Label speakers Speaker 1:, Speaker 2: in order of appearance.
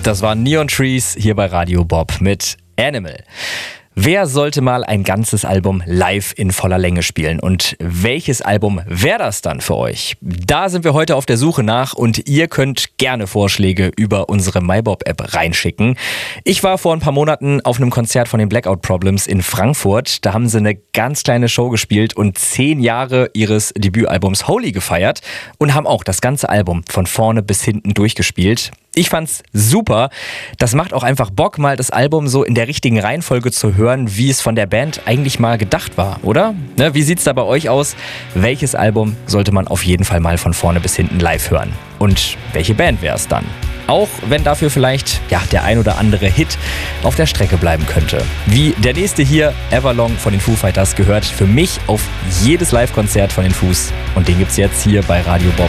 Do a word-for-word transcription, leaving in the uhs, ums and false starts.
Speaker 1: Das waren Neon Trees hier bei Radio Bob mit Animal. Wer sollte mal ein ganzes Album live in voller Länge spielen? Und welches Album wäre das dann für euch? Da sind wir heute auf der Suche nach und ihr könnt gerne Vorschläge über unsere MyBob-App reinschicken. Ich war vor ein paar Monaten auf einem Konzert von den Blackout Problems in Frankfurt. Da haben sie eine ganz kleine Show gespielt und zehn Jahre ihres Debütalbums Holy gefeiert und haben auch das ganze Album von vorne bis hinten durchgespielt. Ich fand's super. Das macht auch einfach Bock, mal das Album so in der richtigen Reihenfolge zu hören, wie es von der Band eigentlich mal gedacht war, oder? Ne, wie sieht's da bei euch aus? Welches Album sollte man auf jeden Fall mal von vorne bis hinten live hören? Und welche Band wäre es dann? Auch wenn dafür vielleicht ja, der ein oder andere Hit auf der Strecke bleiben könnte. Wie der nächste hier, Everlong von den Foo Fighters, gehört für mich auf jedes Live-Konzert von den Foos. Und den gibt's jetzt hier bei Radio Bob